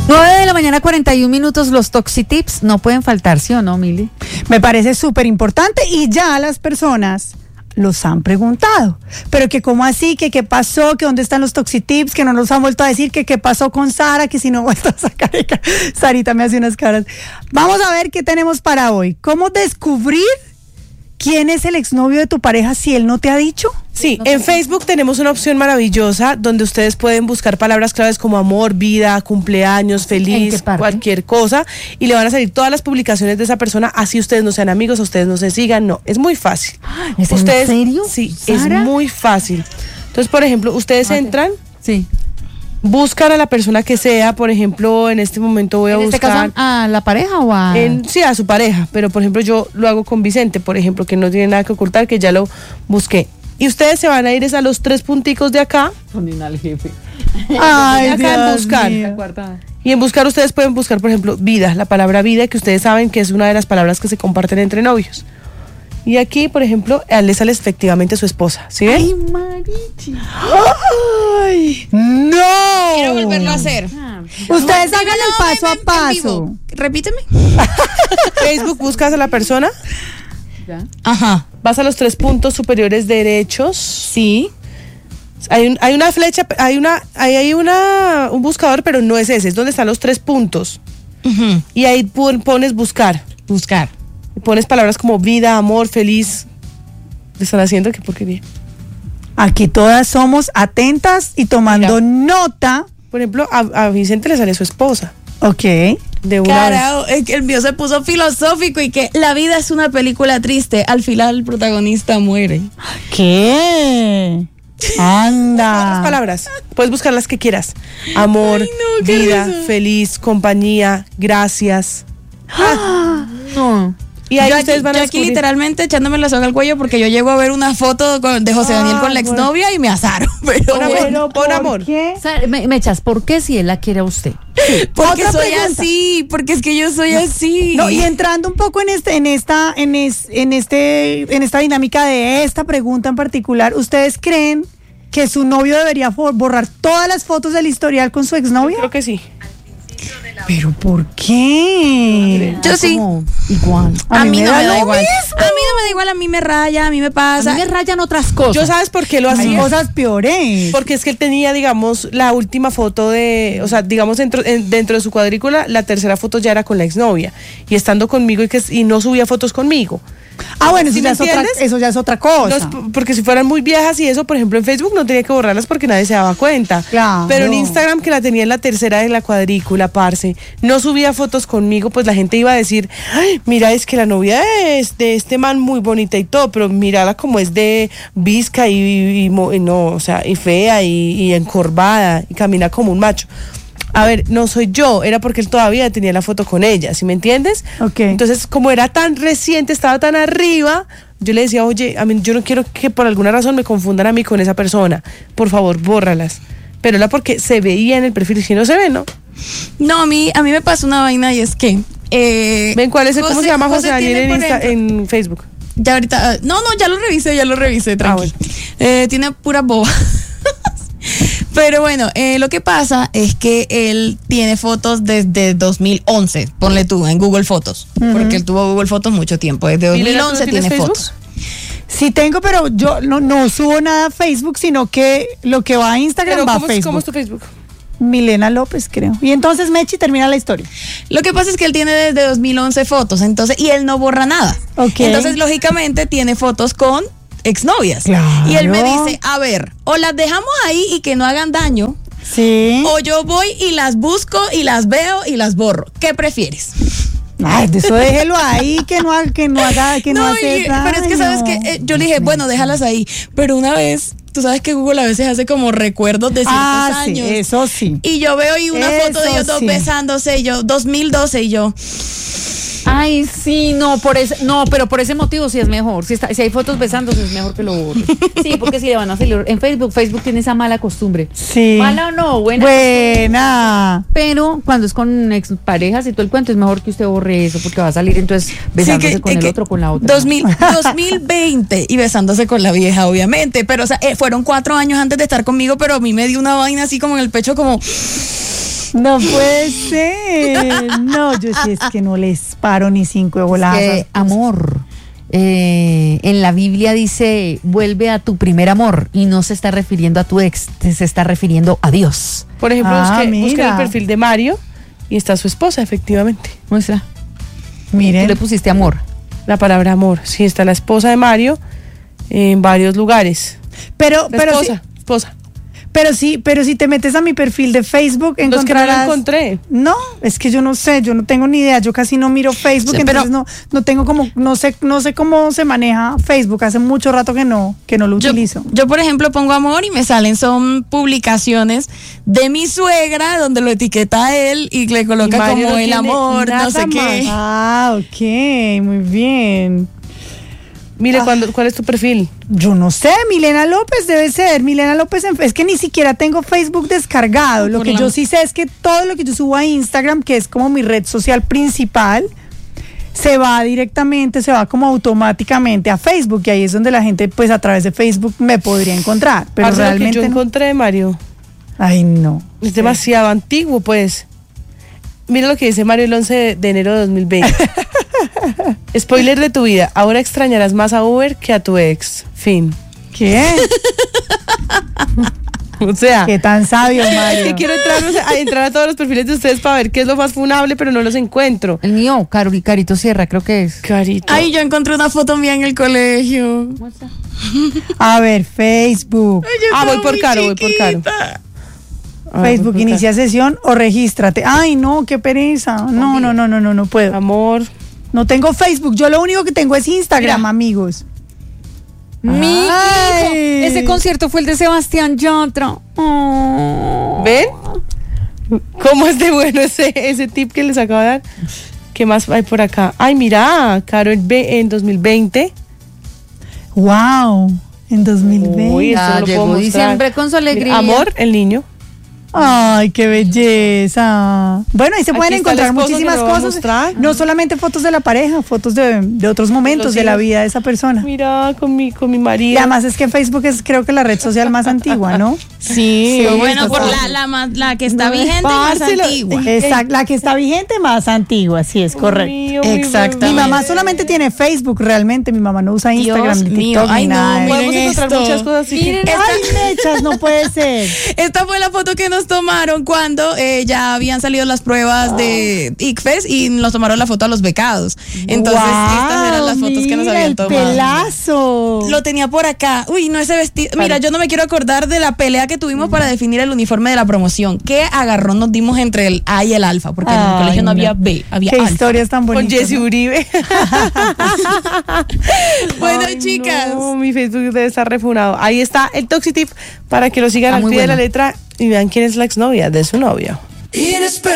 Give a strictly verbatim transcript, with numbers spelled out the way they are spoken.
nueve de la mañana, cuarenta y un minutos. Los Toxitips no pueden faltar, ¿sí o no, Mili? Me parece súper importante y ya las personas los han preguntado. Pero que cómo así, que qué pasó, que dónde están los Toxitips, que no nos han vuelto a decir, que qué pasó con Sara, que si no ha vuelto a sacar. Sarita me hace unas caras. Vamos a ver qué tenemos para hoy. ¿Cómo descubrir quién es el exnovio de tu pareja si él no te ha dicho? Sí, en Facebook tenemos una opción maravillosa donde ustedes pueden buscar palabras claves como amor, vida, cumpleaños, feliz, cualquier cosa, y le van a salir todas las publicaciones de esa persona, así ustedes no sean amigos, ustedes no se sigan, no, es muy fácil. ¿Es ustedes, en serio? Sí, ¿Sara? es muy fácil. Entonces, por ejemplo, ustedes Mate. entran, Sí. buscan a la persona que sea, por ejemplo, en este momento voy a ¿En buscar... este caso a la pareja o a...? En, sí, a su pareja, pero por ejemplo yo lo hago con Vicente, por ejemplo, que no tiene nada que ocultar, que ya lo busqué. Y ustedes se van a ir es a los tres punticos de acá. al jefe. Ay, acá Dios en buscar. mío. Y en buscar ustedes pueden buscar, por ejemplo, vida, la palabra vida, que ustedes saben que es una de las palabras que se comparten entre novios. Y aquí, por ejemplo, a él le sale efectivamente su esposa, ¿sí ven? Ay, Marichi. ¡Ay! ¡No! Quiero volverlo a hacer. Ustedes No, hagan no, el paso en- a en paso. vivo. Repíteme. Facebook, buscas a la persona, ¿Ya? Ajá. vas a los tres puntos superiores derechos. Sí. Hay, un, hay una flecha, hay una, hay, hay una, un buscador, pero no es ese, es donde están los tres puntos. Ujú. Y ahí pon- pones buscar. Buscar. Y pones palabras como vida, amor, feliz. ¿Le están haciendo qué porquería? Aquí todas somos atentas y tomando Mira. nota. Por ejemplo, a, a Vicente le sale su esposa. Ok. De una vez. Carajo, es que el mío se puso filosófico y que la vida es una película triste. Al final el protagonista muere. ¿Qué? Otras Anda. palabras. Puedes buscar las que quieras. Amor, Ay, no, qué vida, risa. feliz, compañía, gracias. No. Y ahí yo ustedes aquí, van a yo aquí descubrir. literalmente echándome la soga al cuello porque yo llego a ver una foto con- de José Daniel con la Ah, bueno. exnovia y me asaron. Pero Pon amor, bueno, pon amor. ¿Qué? O sea, me, me echas, ¿por qué si él la quiere a usted? porque Otra soy pregunta. así, porque es que yo soy así. No, y entrando un poco en este, en esta, en es, en este, en esta dinámica de esta pregunta en particular, ¿ustedes creen que su novio debería for- borrar todas las fotos del historial con su exnovia? Creo que sí. ¿Pero por qué? Yo sí. Como igual. A, mí, no me da lo igual. mismo. A mí no me da igual, a mí me raya, a mí me A pasa. mí me rayan otras cosas. ¿Yo sabes por qué lo Hay hacía? cosas peores. Porque es que él tenía, digamos, la última foto de, o sea, digamos, dentro, en- dentro de su cuadrícula, la tercera foto ya era con la exnovia. Y estando conmigo y, que, y no subía fotos conmigo. Ah, bueno, eso, ¿Sí ya me es, otra, entiendes? eso ya es otra No cosa. es p- porque si fueran muy viejas y eso, por ejemplo, en Facebook no tenía que borrarlas porque nadie se daba cuenta. Claro. Pero en Instagram, que la tenía en la tercera de la cuadrícula, parce, no subía fotos conmigo, pues la gente iba a decir, ay, mira, es que la novia es de este man muy bonita y todo, pero mírala como es de visca y, y- y mo- y no, o sea, y fea y, y encorvada y camina como un macho. A ver, no soy yo, era porque él todavía tenía la foto con ella, ¿sí me entiendes? Ok. Entonces, como era tan reciente, estaba tan arriba, yo le decía, oye, a mí yo no quiero que por alguna razón me confundan a mí con esa persona. Por favor, bórralas. Pero era porque se veía en el perfil, y si no se ve, ¿no? No, a mí, a mí me pasa una vaina y es que. Eh, Ven, ¿cuál es el, cómo José- se llama José, José Daniel tiene, en, por Insta- ejemplo- en Facebook? Ya ahorita. ah, No, no, ya lo revisé, ya lo revisé, tranquilo. bueno. Eh, tiene pura boba. Pero bueno, eh, lo que pasa es que él tiene fotos desde dos mil once, ponle tú, en Google Fotos, porque él tuvo Google Fotos mucho tiempo, desde Milena, ¿tú no dos mil once tienes tiene Facebook? fotos. Sí tengo, pero yo no, no subo nada a Facebook, sino que lo que va a Instagram Pero va a ¿cómo, es- Facebook. ¿cómo es tu Facebook? Milena López, creo. Y entonces Mechi termina la historia. Lo que pasa es que él tiene desde dos mil once fotos, entonces, y él no borra nada. Ok. Entonces, lógicamente, tiene fotos con exnovias. Claro. Y él me dice, a ver, o las dejamos ahí y que no hagan daño, Sí. o yo voy y las busco y las veo y las borro. ¿Qué prefieres? Ay, de eso déjelo ahí, que no, ha- que no haga, que no, hace y- pero es que sabes daño. que eh, yo le dije, bueno, déjalas ahí. Pero una vez, tú sabes que Google a veces hace como recuerdos de ciertos Ah, sí, años. eso sí. Y yo veo y una foto de Eso ellos dos sí. besándose y yo, dos mil doce y yo, Ay, sí, no, por ese, no, pero por ese motivo sí es mejor. Si, está, si hay fotos besándose es mejor que lo borre. Sí, porque si le van a salir en Facebook, Facebook tiene esa mala costumbre. Sí. Mala o no, buena. Buena. Pero cuando es con exparejas y todo el cuento, es mejor que usted borre eso porque va a salir entonces besándose que- con eh, el que otro, con la otra. dos mil, dos mil veinte y besándose con la vieja, obviamente. Pero, o sea, eh, fueron cuatro años antes de estar conmigo, pero a mí me dio una vaina así como en el pecho, como. No puede ser. No, yo sí es que no les paro ni cinco de volada. Que, amor, eh, en la Biblia dice, vuelve a tu primer amor, y no se está refiriendo a tu ex, se está refiriendo a Dios. Por ejemplo, Ah, busqué, busqué mira. el perfil de Mario y está su esposa, efectivamente. Muestra. Miren. Tú le pusiste amor. La palabra amor. Sí, está la esposa de Mario en varios lugares. Pero, La pero esposa, sí, esposa. pero sí, pero si te metes a mi perfil de Facebook, No, es que no lo encontrarás. encontré. No, es que yo no sé, yo no tengo ni idea, yo casi no miro Facebook, Sí, entonces pero- no, no tengo como, no sé, no sé cómo se maneja Facebook, hace mucho rato que no, que no lo Yo, utilizo. yo, por ejemplo, pongo amor y me salen son publicaciones de mi suegra donde lo etiqueta a él y le coloca Y Mario como no el tiene amor, no nada sé qué. Ah, ok, muy bien. Mire, Ah. cuando, ¿cuál es tu perfil? Yo no sé, Milena López debe ser, Milena López, en- es que ni siquiera tengo Facebook descargado, lo Por que la- yo sí sé es que todo lo que yo subo a Instagram, que es como mi red social principal, se va directamente, se va como automáticamente a Facebook, y ahí es donde la gente pues a través de Facebook me podría encontrar, pero Parce, lo que realmente yo no. encontré de Mario Ay, no. es demasiado antiguo, pues. Mira lo que dice Mario el once de, de enero de dos mil veinte. Spoiler de tu vida. Ahora extrañarás más a Uber que a tu ex. Fin. ¿Qué? O sea, ¿Qué tan sabio, es Mario? que quiero entrar, o sea, a entrar a todos los perfiles de ustedes para ver qué es lo más funable, pero no los encuentro. El mío, Caro, Carito Sierra, creo que es. Carito. Ay, yo encontré una foto mía en el colegio. A ver, Facebook. Yo Ah, estaba voy por muy Caro, voy por Caro. chiquita. Ah, Facebook, voy por inicia sesión o regístrate. Ay, no, qué pereza. No, no, no, no, no, no puedo. Caro. Amor. No tengo Facebook, yo lo único que tengo es Instagram, Mira. amigos. Mi hijo, Ay. ese concierto fue el de Sebastián Yatra. Oh. ¿Ven? ¿Cómo es de bueno ese, ese tip que les acabo de dar? ¿Qué más hay por acá? Ay, mira, Caro en, ve- en dos mil veinte. Wow, en dos mil veinte. Uy, Ya eso no lo llegó puedo mostrar. diciembre con su Mira, alegría. amor, el niño. Ay, qué belleza. Bueno, ahí se Aquí pueden está el encontrar esposo que muchísimas lo va a cosas. mostrar. No solamente fotos de la pareja, fotos de, de otros momentos Los de la hijos. vida de esa persona. Mira, con mi, con mi Y marido. además es que Facebook es creo que la red social más antigua, ¿no? Sí, Sí, bueno, por total. la, la, más- la que está No, vigente y más parce, lo- antigua. Exacto, la que está vigente más antigua, sí, es correcto. Mío, mi Exactamente. Mi bebé. mamá solamente tiene Facebook realmente, mi mamá no usa Instagram Dios ni mío, TikTok ay, ni no, nada. de eso. Podemos Miren encontrar esto. muchas cosas así. Miren, Ay, mechas, no puede ser. Esta fue la foto que nos tomaron cuando eh, ya habían salido las pruebas de ICFES y nos tomaron la foto a los becados. Entonces, estas eran las fotos que nos Mira, habían el tomado. pelazo. Lo tenía por acá. Uy, no, ese vestido. Mira, yo no me quiero acordar de la pelea que tuvimos para definir el uniforme de la promoción. Qué agarrón nos dimos entre el A y el alfa, porque en el Ay, colegio no, no. había B, había Qué alfa. historias tan Con bonitas. Jessy ¿no? Uribe. Bueno, Ay, chicas. no, mi Facebook debe estar refunado. Ahí está el Toxitip para que lo sigan Está al muy pie de la bueno. letra y vean quién es la exnovia de su novio.